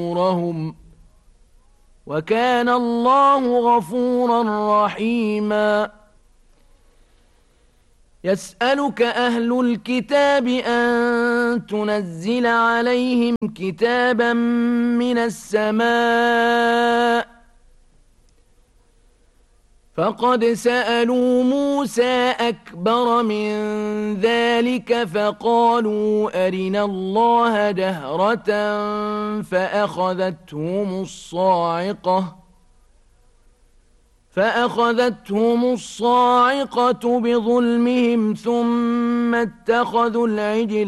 أجورهم وكان الله غفورا رحيما يسألك أهل الكتاب أن تنزل عليهم كتابا من السماء فقد سألوا موسى أكبر من ذلك فقالوا أرنا الله جهرة فأخذتهم الصاعقة بظلمهم ثم اتخذوا العجل